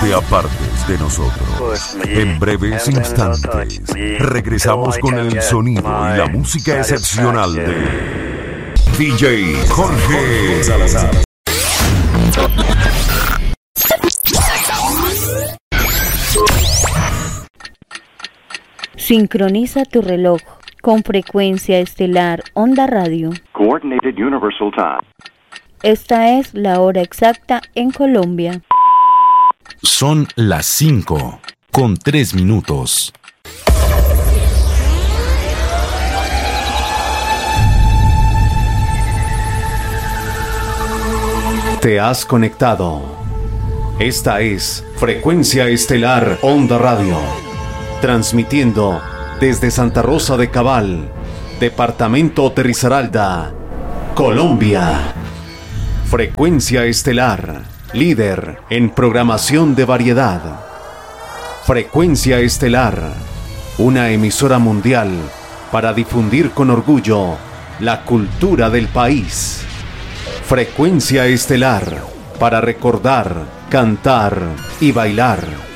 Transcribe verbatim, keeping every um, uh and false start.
te apartes de nosotros. En breves instantes, regresamos con el sonido y la música excepcional de D J Jorge Salazar. Sincroniza tu reloj con Frecuencia Estelar Onda Radio. Coordinated Universal Time. Esta es la hora exacta en Colombia. Son las cinco con tres minutos. Te has conectado. Esta es Frecuencia Estelar Onda Radio, transmitiendo desde Santa Rosa de Cabal, departamento de Risaralda, Colombia. Frecuencia Estelar, líder en programación de variedad. Frecuencia Estelar, una emisora mundial para difundir con orgullo la cultura del país. Frecuencia Estelar, para recordar, cantar y bailar.